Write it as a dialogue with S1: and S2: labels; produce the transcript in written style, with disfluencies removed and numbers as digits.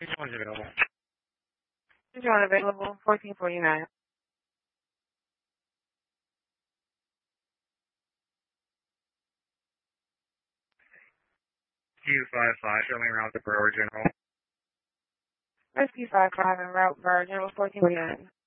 S1: Which one's available?
S2: Which one available? 1449.
S1: Q55, showing around the Brewer General.
S2: Rescue 55 en route Brewer General 1449.